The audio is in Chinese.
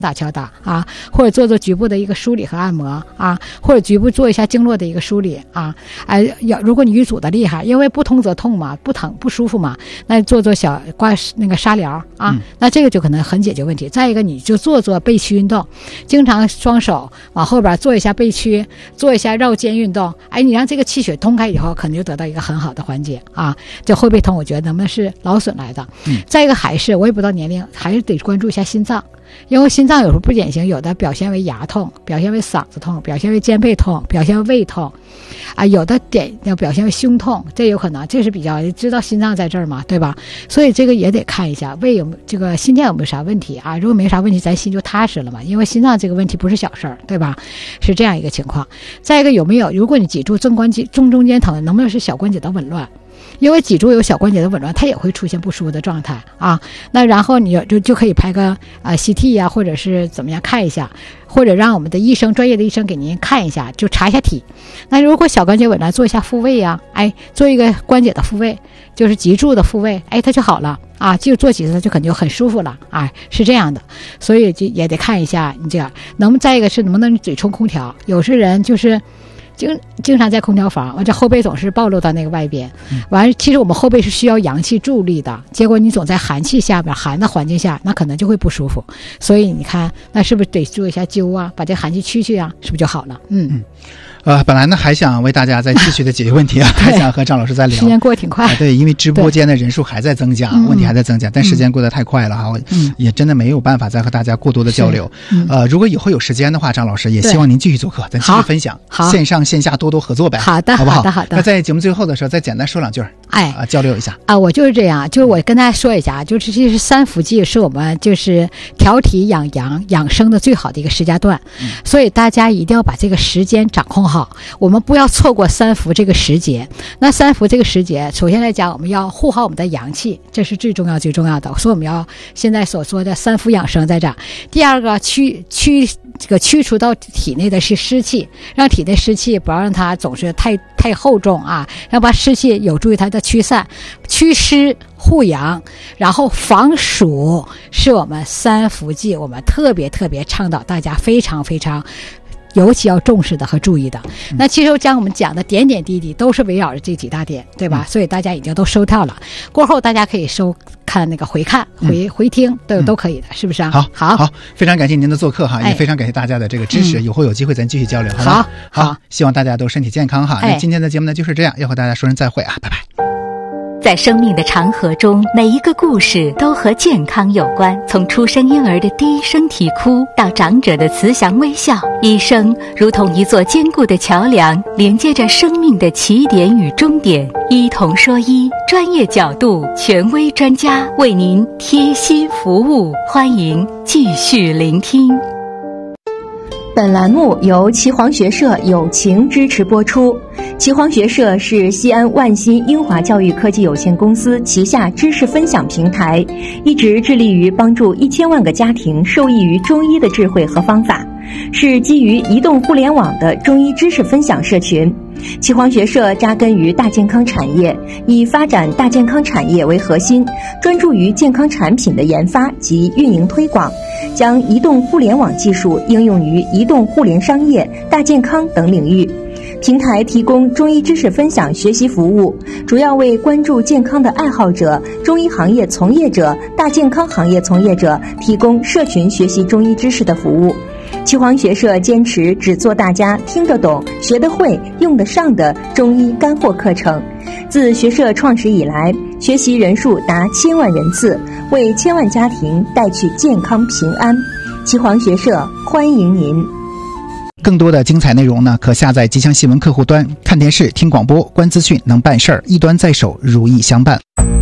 打敲打啊，或者做局部的一个梳理和按摩啊，或者局部做一下经络的一个梳理啊。如果你淤阻的厉害，因为不通则痛嘛，不疼不舒服嘛，那做小刮那个沙疗啊，那这个就可能很解决问题。再一个，你就做背屈运动，经常双手往后边做一下背屈，做一下绕肩运动，你让这个气血通开以后，可能就得到一个很好的缓解啊。这后背痛，我觉得能不能是劳损来的？再一个还是我也不知道年龄，还是得关注一下心脏。因为心脏有时候不典型，有的表现为牙痛，表现为嗓子痛，表现为肩背痛，表现为胃痛有的要表现为胸痛，这有可能，这是比较知道心脏在这儿嘛，对吧？所以这个也得看一下胃这个心电有没有啥问题啊？如果没啥问题，咱心就踏实了嘛，因为心脏这个问题不是小事儿，对吧？是这样一个情况。再一个，有没有如果你脊柱中间疼，能不能是小关节的紊乱？因为脊柱有小关节的紊乱，它也会出现不舒服的状态啊。那然后你就可以拍个CT 呀，或者是怎么样看一下，或者让我们的专业的医生给您看一下，就查一下体。那如果小关节紊乱，做一下复位呀，做一个关节的复位，就是脊柱的复位，它就好了啊。就做几次，它就肯定就很舒服了是这样的。所以就也得看一下你这样再一个是能不能嘴冲空调，有些人就是经常在空调房，这后背总是暴露到那个外边，完其实我们后背是需要阳气助力的，结果你总在寒气下边，寒的环境下，那可能就会不舒服。所以你看，那是不是得做一下灸啊，把这寒气驱去啊，是不是就好了？ 本来呢还想为大家再继续的解决问题还想和张老师再聊。 时间过得挺快对，因为直播间的人数还在增加，问题还在增加，但时间过得太快了也真的没有办法再和大家过多的交流。如果以后有时间的话，张老师也希望您继续做客，咱继续分享，线上线下多多合作呗。 好的， 好不好？ 好的。 那在节目最后的时候，再简单说两句交流一下我就是这样，就是我跟大家说一下，就是这是三伏季，是我们就是调体养阳养生的最好的一个时间段，所以大家一定要把这个时间掌控好，我们不要错过三伏这个时节。那三伏这个时节，首先来讲，我们要护好我们的阳气，这是最重要的，所以我们要现在所说的三伏养生在这儿。第二个，驱除到体内的是湿气，让体内湿气不要让它总是太厚重让把湿气有助于它的驱散、祛湿、护阳，然后防暑，是我们三伏季我们特别倡导大家非常尤其要重视的和注意的。那其实将我们讲的点点滴滴都是围绕着这几大点，对吧？所以大家已经都收到了，过后大家可以看那个回听都可以的，是不是啊？好， 非常感谢您的做客也非常感谢大家的这个支持，以后有机会咱继续交流，好吗？好，希望大家都身体健康那今天的节目呢就是这样，要和大家说声再会拜拜。 在生命的长河中，每一个故事都和健康有关。从出生婴儿的第一声啼哭，到长者的慈祥微笑，医生如同一座坚固的桥梁，连接着生命的起点与终点。医同说医，专业角度，权威专家为您贴心服务，欢迎继续聆听。 本栏目由岐黄学社友情支持播出。岐黄学社是西安万新英华教育科技有限公司旗下知识分享平台，一直致力于帮助1000万个家庭受益于中医的智慧和方法，是基于移动互联网的中医知识分享社群。岐黄学社扎根于大健康产业，以发展大健康产业为核心，专注于健康产品的研发及运营推广，将移动互联网技术应用于移动互联商业、大健康等领域。平台提供中医知识分享学习服务，主要为关注健康的爱好者、中医行业从业者、大健康行业从业者提供社群学习中医知识的服务。岐黄学社坚持只做大家听得懂、学得会、用得上的中医干货课程。自学社创始以来，学习人数达1000万人次，为1000万家庭带去健康平安。岐黄学社欢迎您。 更多的精彩内容呢，可下载吉祥新闻客户端，看电视、听广播、观资讯，能办事儿，一端在手，如意相伴。